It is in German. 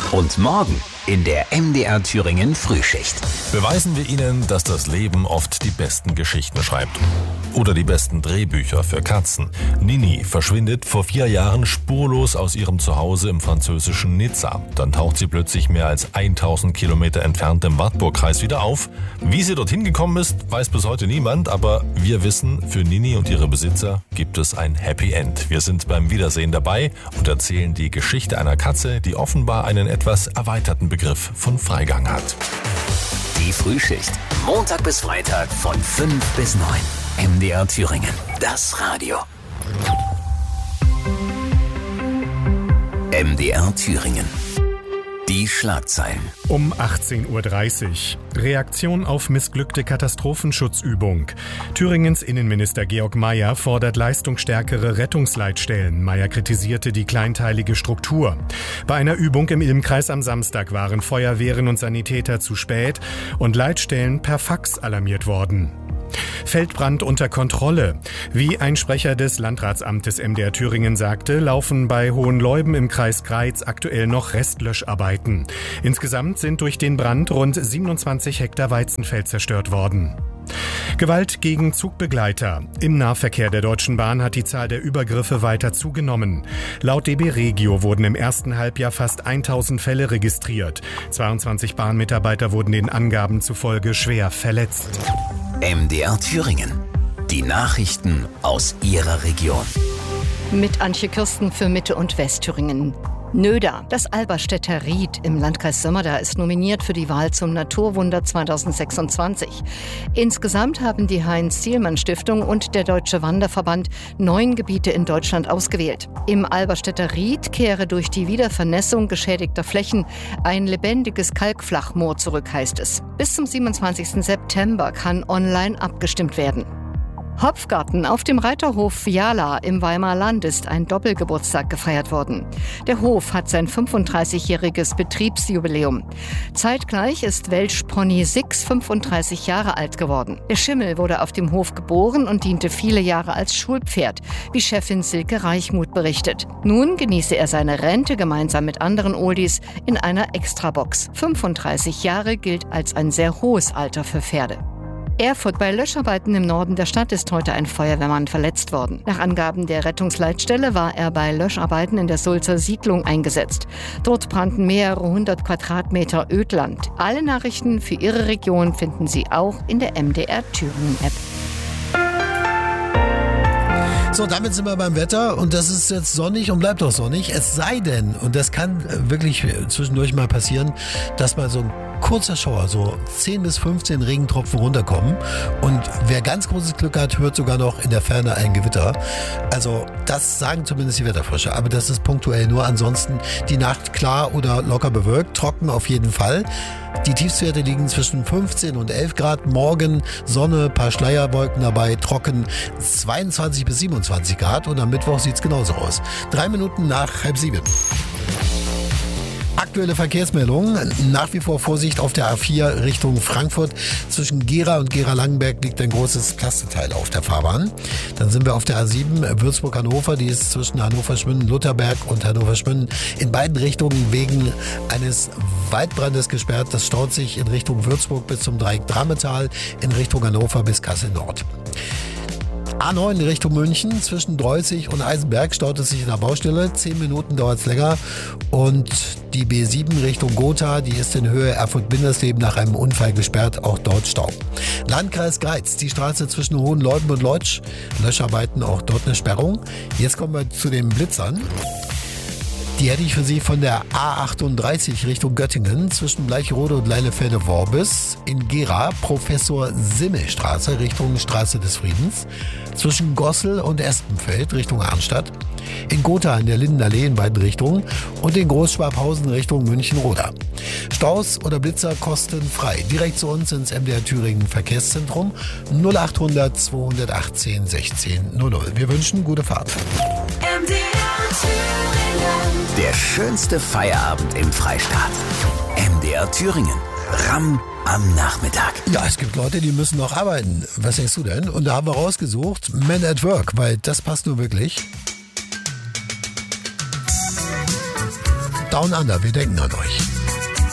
Und morgen in der MDR Thüringen Frühschicht. Beweisen wir Ihnen, dass das Leben oft die besten Geschichten schreibt. Oder die besten Drehbücher für Katzen. Nini verschwindet vor 4 Jahren spurlos aus ihrem Zuhause im französischen Nizza. Dann taucht sie plötzlich mehr als 1000 Kilometer entfernt im Wartburgkreis wieder auf. Wie sie dorthin gekommen ist, weiß bis heute niemand. Aber wir wissen, für Nini und ihre Besitzer gibt es ein Happy End. Wir sind beim Wiedersehen dabei und erzählen die Geschichte einer Katze, die offenbar einen etwas erweiterten Begriff von Freigang hat. Die Frühschicht. Montag bis Freitag von 5 bis 9. MDR Thüringen. Das Radio. MDR Thüringen. Die Schlagzeilen. Um 18.30 Uhr. Reaktion auf missglückte Katastrophenschutzübung. Thüringens Innenminister Georg Mayer fordert leistungsstärkere Rettungsleitstellen. Mayer kritisierte die kleinteilige Struktur. Bei einer Übung im Ilmkreis am Samstag waren Feuerwehren und Sanitäter zu spät und Leitstellen per Fax alarmiert worden. Feldbrand unter Kontrolle. Wie ein Sprecher des Landratsamtes MDR Thüringen sagte, laufen bei Hohenleuben im Kreis Greiz aktuell noch Restlöscharbeiten. Insgesamt sind durch den Brand rund 27 Hektar Weizenfeld zerstört worden. Gewalt gegen Zugbegleiter. Im Nahverkehr der Deutschen Bahn hat die Zahl der Übergriffe weiter zugenommen. Laut DB Regio wurden im ersten Halbjahr fast 1000 Fälle registriert. 22 Bahnmitarbeiter wurden den Angaben zufolge schwer verletzt. MDR Thüringen. Die Nachrichten aus Ihrer Region. Mit Antje Kirsten für Mitte- und Westthüringen. Nöder, das Alberstädter Ried im Landkreis Sömmerda, ist nominiert für die Wahl zum Naturwunder 2026. Insgesamt haben die Heinz-Zielmann-Stiftung und der Deutsche Wanderverband 9 Gebiete in Deutschland ausgewählt. Im Alberstädter Ried kehre durch die Wiedervernässung geschädigter Flächen ein lebendiges Kalkflachmoor zurück, heißt es. Bis zum 27. September kann online abgestimmt werden. Hopfgarten. Auf dem Reiterhof Fiala im Weimarer Land ist ein Doppelgeburtstag gefeiert worden. Der Hof hat sein 35-jähriges Betriebsjubiläum. Zeitgleich ist Welsch Pony Six 35 Jahre alt geworden. Der Schimmel wurde auf dem Hof geboren und diente viele Jahre als Schulpferd, wie Chefin Silke Reichmuth berichtet. Nun genieße er seine Rente gemeinsam mit anderen Oldies in einer Extrabox. 35 Jahre gilt als ein sehr hohes Alter für Pferde. Erfurt. Bei Löscharbeiten im Norden der Stadt ist heute ein Feuerwehrmann verletzt worden. Nach Angaben der Rettungsleitstelle war er bei Löscharbeiten in der Sulzer Siedlung eingesetzt. Dort brannten mehrere 100 Quadratmeter Ödland. Alle Nachrichten für Ihre Region finden Sie auch in der MDR Thüringen App. So, damit sind wir beim Wetter und das ist jetzt sonnig und bleibt auch sonnig. Es sei denn, und das kann wirklich zwischendurch mal passieren, dass mal so ein kurzer Schauer, so 10 bis 15 Regentropfen runterkommen. Und wer ganz großes Glück hat, hört sogar noch in der Ferne ein Gewitter. Also das sagen zumindest die Wetterforscher. Aber das ist punktuell nur. Ansonsten die Nacht klar oder locker bewölkt, trocken auf jeden Fall. Die Tiefstwerte liegen zwischen 15 und 11 Grad. Morgen Sonne, paar Schleierwolken dabei, trocken 22 bis 27 Grad. Und am Mittwoch sieht es genauso aus. 3 Minuten nach 6:30. Aktuelle Verkehrsmeldungen. Nach wie vor Vorsicht auf der A4 Richtung Frankfurt. Zwischen Gera und Gera-Langenberg liegt ein großes Plasteteil auf der Fahrbahn. Dann sind wir auf der A7 Würzburg-Hannover. Die ist zwischen Hannover-Schmünden-Lutherberg und Hannover-Schmünden in beiden Richtungen wegen eines Waldbrandes gesperrt. Das staut sich in Richtung Würzburg bis zum Dreieck Drametal, in Richtung Hannover bis Kassel-Nord. A9 Richtung München, zwischen Dreuzig und Eisenberg staut es sich in der Baustelle. 10 Minuten dauert es länger. Und die B7 Richtung Gotha, die ist in Höhe Erfurt-Bindersleben nach einem Unfall gesperrt. Auch dort Stau. Landkreis Greiz, die Straße zwischen Hohenleuben und Leutsch. Löscharbeiten, auch dort eine Sperrung. Jetzt kommen wir zu den Blitzern. Die hätte ich für Sie von der A38 Richtung Göttingen zwischen Bleicherode und Leinefelde-Worbis, in Gera Professor-Simmel-Straße Richtung Straße des Friedens, zwischen Gossel und Espenfeld Richtung Arnstadt, in Gotha in der Lindenallee in beiden Richtungen und in Großschwabhausen Richtung München-Roda. Staus oder Blitzer kostenfrei. Direkt zu uns ins MDR Thüringen Verkehrszentrum 0800 218 16 00. Wir wünschen gute Fahrt. MDR Thüringen. Der schönste Feierabend im Freistaat. MDR Thüringen. Ram am Nachmittag. Ja, es gibt Leute, die müssen noch arbeiten. Was denkst du denn? Und da haben wir rausgesucht Men at Work, weil das passt nur wirklich. Down Under, wir denken an euch.